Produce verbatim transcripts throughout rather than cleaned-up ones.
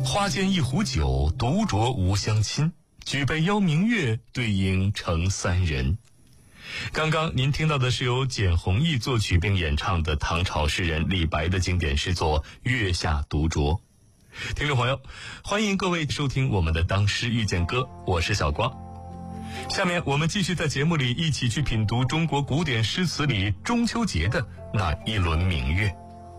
花间一壶酒，独酌无相亲。举杯邀明月，对影成三人。刚刚您听到的是由简弘毅作曲并演唱的唐朝诗人李白的经典诗作《月下独酌》。听众朋友，欢迎各位收听我们的当诗遇见歌，我是小光。下面我们继续在节目里一起去品读中国古典诗词里中秋节的那一轮明月。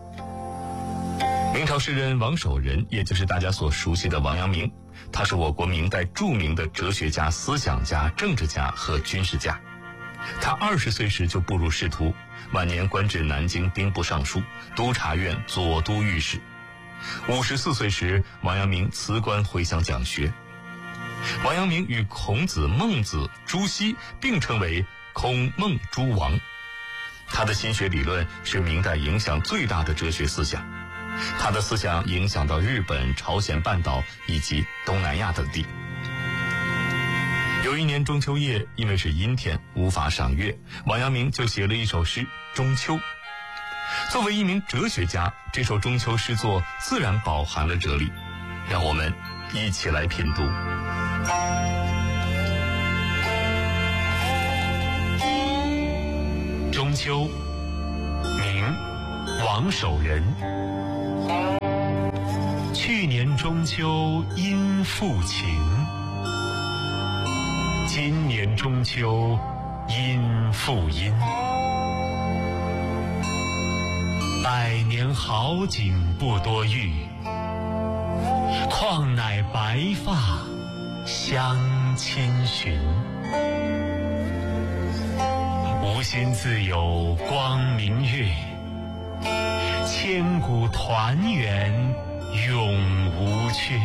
明朝诗人王守仁，也就是大家所熟悉的王阳明，他是我国明代著名的哲学家、思想家、政治家和军事家。他二十岁时就步入仕途，晚年官至南京兵部尚书、督察院左都御史。五十四岁时，王阳明辞官回乡讲学。王阳明与孔子、孟子、朱熹并称为孔孟诸王。他的心学理论是明代影响最大的哲学思想，他的思想影响到日本、朝鲜半岛以及东南亚等地。有一年中秋夜，因为是阴天无法赏月，王阳明就写了一首诗《中秋》。作为一名哲学家，这首中秋诗作自然饱含了哲理，让我们一起来品读。 中秋，明，王守仁。去年中秋阴复晴，今年中秋阴复阴。百年好景不多遇，况乃白发相亲寻。无心自有光明月，千古团圆永无缺。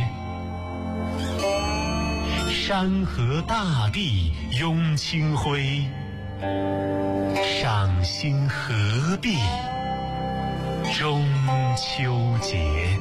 山河大地拥清辉，赏心何必中秋节。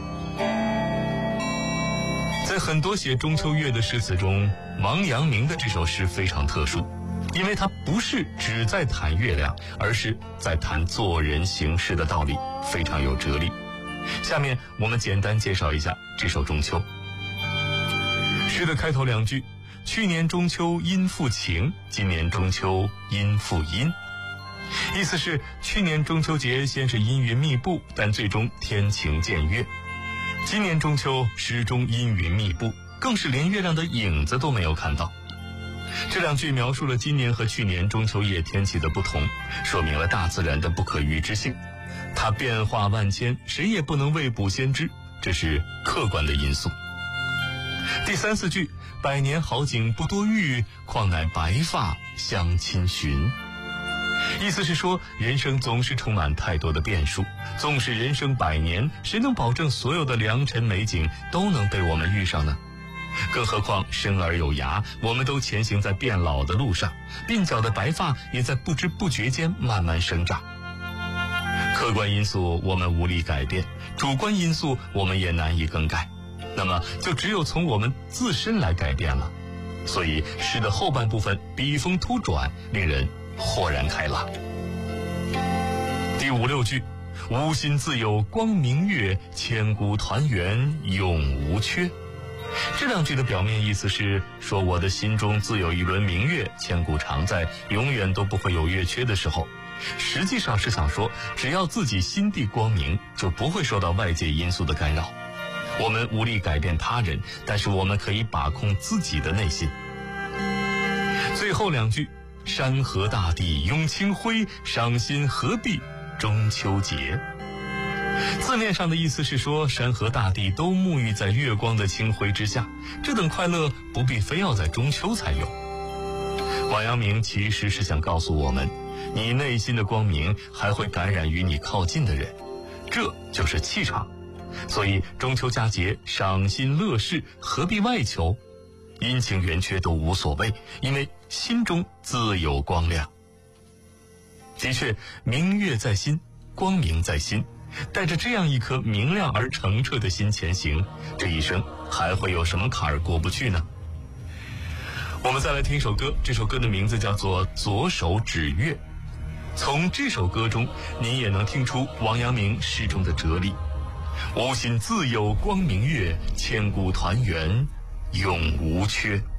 在很多写中秋月的诗词中，王阳明的这首诗非常特殊，因为它不是只在谈月亮，而是在谈做人行事的道理，非常有哲理。下面我们简单介绍一下这首中秋。诗的开头两句，去年中秋阴复晴，今年中秋阴复阴。意思是去年中秋节先是阴云密布，但最终天晴见月。今年中秋始终阴云密布，更是连月亮的影子都没有看到。这两句描述了今年和去年中秋夜天气的不同，说明了大自然的不可预知性。它变化万千，谁也不能未卜先知，这是客观的因素。第三四句，百年好景不多遇，况乃白发相亲寻。意思是说，人生总是充满太多的变数，纵使人生百年，谁能保证所有的良辰美景都能被我们遇上呢？更何况生而有涯，我们都前行在变老的路上，鬓角的白发也在不知不觉间慢慢生长。客观因素我们无力改变，主观因素我们也难以更改，那么就只有从我们自身来改变了。所以诗的后半部分笔锋突转，令人豁然开朗。第五六句，无心自有光明月，千古团圆永无缺。这两句的表面意思是说，我的心中自有一轮明月，千古常在，永远都不会有月缺的时候。实际上是想说，只要自己心地光明，就不会受到外界因素的干扰。我们无力改变他人，但是我们可以把控自己的内心。最后两句，山河大地拥清辉，赏心何必中秋节。字面上的意思是说，山河大地都沐浴在月光的清辉之下，这等快乐不必非要在中秋才有。王阳明其实是想告诉我们，你内心的光明还会感染于你靠近的人，这就是气场。所以中秋佳节赏心乐事，何必外求？阴晴圆缺都无所谓，因为心中自有光亮。的确，明月在心，光明在心，带着这样一颗明亮而澄澈的心前行，这一生还会有什么坎儿过不去呢？我们再来听一首歌，这首歌的名字叫做《左手指月》。从这首歌中，您也能听出王阳明诗中的哲理。 吾心自有光明月，千古团圆永无缺。